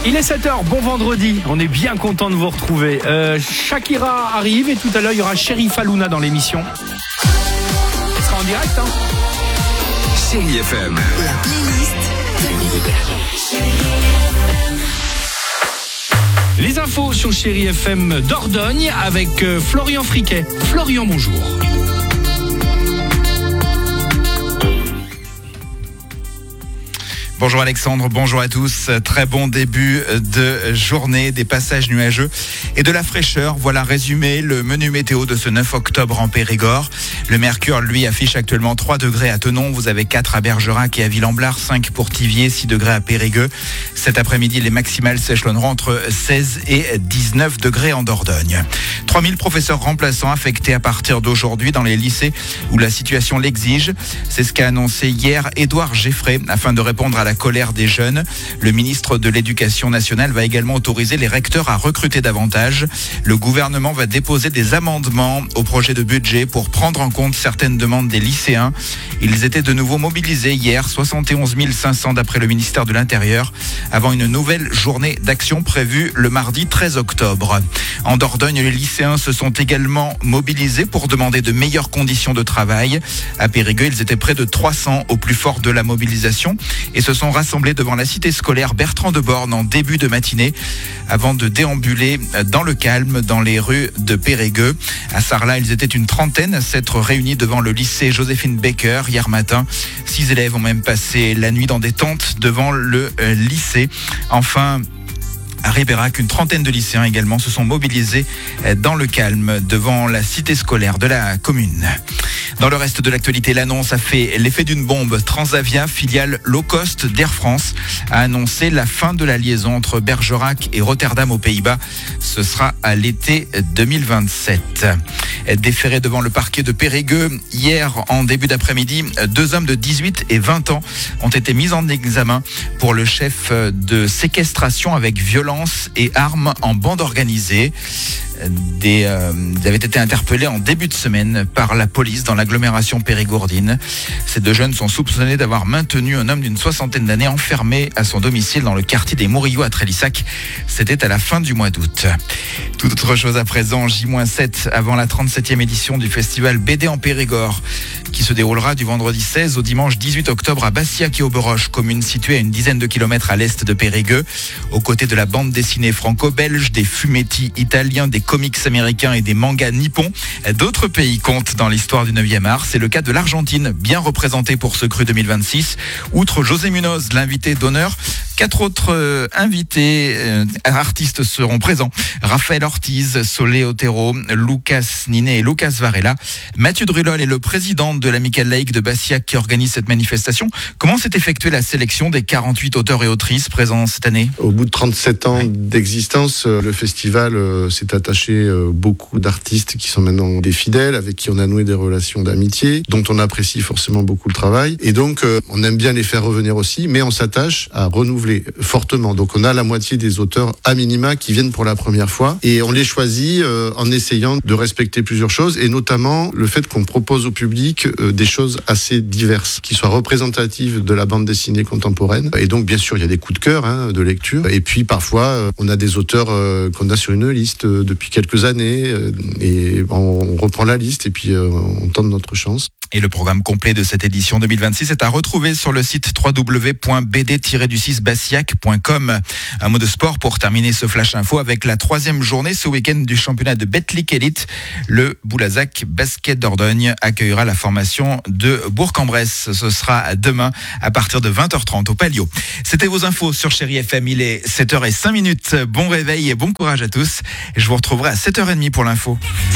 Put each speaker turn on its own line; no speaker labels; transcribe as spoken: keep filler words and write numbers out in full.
Il est sept heures, bon vendredi, on est bien content de vous retrouver. Euh, Shakira arrive et tout à l'heure il y aura Chérif Alouna dans l'émission. Ce sera en direct, hein.
Chérie F M.
La playlist de
Les infos sur Chérie F M Dordogne avec euh, Florian Friquet. Florian, bonjour.
Bonjour Alexandre, bonjour à tous. Très bon début de journée, des passages nuageux et de la fraîcheur. Voilà résumé le menu météo de ce neuf octobre en Périgord. Le mercure, lui, affiche actuellement trois degrés à Thonon. Vous avez quatre à Bergerac et à Villamblar, cinq pour Thiviers, six degrés à Périgueux. Cet après-midi, les maximales s'échelonneront entre seize et dix-neuf degrés en Dordogne. trois mille professeurs remplaçants affectés à partir d'aujourd'hui dans les lycées où la situation l'exige. C'est ce qu'a annoncé hier Édouard Geffray afin de répondre à la colère des jeunes. Le ministre de l'Éducation nationale va également autoriser les recteurs à recruter davantage. Le gouvernement va déposer des amendements au projet de budget pour prendre en compte certaines demandes des lycéens. Ils étaient de nouveau mobilisés hier, soixante et onze mille cinq cents d'après le ministère de l'Intérieur, avant une nouvelle journée d'action prévue le mardi treize octobre. En Dordogne, les lycéens se sont également mobilisés pour demander de meilleures conditions de travail. À Périgueux, ils étaient près de trois cents au plus fort de la mobilisation et se sont rassemblés devant la cité scolaire Bertrand de Born en début de matinée avant de déambuler dans le calme dans les rues de Périgueux. À Sarlat, ils étaient une trentaine à s'être réunis devant le lycée Joséphine Baker hier matin. Six élèves ont même passé la nuit dans des tentes devant le euh, lycée. Enfin, à Ribérac, une trentaine de lycéens également se sont mobilisés dans le calme devant la cité scolaire de la commune. Dans le reste de l'actualité, l'annonce a fait l'effet d'une bombe. Transavia, filiale low cost d'Air France, a annoncé la fin de la liaison entre Bergerac et Rotterdam aux Pays-Bas. Ce sera à l'été deux mille vingt-sept. Déférés devant le parquet de Périgueux, hier en début d'après-midi, deux hommes de dix-huit et vingt ans ont été mis en examen pour le chef de séquestration avec violence et armes en bande organisée. Des, euh, ils avaient été interpellés en début de semaine par la police dans l'agglomération périgourdine. Ces deux jeunes sont soupçonnés d'avoir maintenu un homme d'une soixantaine d'années enfermé à son domicile dans le quartier des Mourillaux à Trélissac. C'était à la fin du mois d'août. Toute autre chose à présent, J sept avant la trente-septième édition du festival B D en Périgord qui se déroulera du vendredi seize au dimanche dix-huit octobre à Bassillac et Auberoche, commune située à une dizaine de kilomètres à l'est de Périgueux. Aux côtés de la bande dessinée franco-belge, des fumetti italiens, des comics américains et des mangas nippons, d'autres pays comptent dans l'histoire du neuvième art. C'est le cas de l'Argentine, bien représentée pour ce cru deux mille vingt-six. Outre José Munoz, l'invité d'honneur, quatre autres euh, invités euh, artistes seront présents. Raphaël Ortiz, Solé Otero, Lucas Niné et Lucas Varela. Mathieu Drulol est le président de l'Amicale laïque de Bassillac qui organise cette manifestation. Comment s'est effectuée la sélection des quarante-huit auteurs et autrices présents cette année ?
Au bout de trente-sept ans d'existence, le festival s'est attaché beaucoup d'artistes qui sont maintenant des fidèles, avec qui on a noué des relations d'amitié, dont on apprécie forcément beaucoup le travail. Et donc, on aime bien les faire revenir aussi, mais on s'attache à renouveler fortement. Donc, on a la moitié des auteurs à minima qui viennent pour la première fois. Et on les choisit en essayant de respecter plusieurs choses, et notamment le fait qu'on propose au public des choses assez diverses, qui soient représentatives de la bande dessinée contemporaine. Et donc, bien sûr, il y a des coups de cœur hein, de lecture. Et puis, parfois, on a des auteurs qu'on a sur une liste depuis quelques années et on reprend la liste et puis on tente notre chance.
Et le programme complet de cette édition deux mille vingt-six est à retrouver sur le site w w w point b d tiret du six bassillac point com. Un mot de sport pour terminer ce flash info avec la troisième journée ce week-end du championnat de Betclic Elite. Le Boulazac Basket Dordogne accueillera la formation de Bourg-en-Bresse. Ce sera demain à partir de vingt heures trente au Palio. C'était vos infos sur Chérie F M. Il est sept heures zéro cinq minutes. Bon réveil et bon courage à tous. Je vous retrouverai à sept heures trente pour l'info.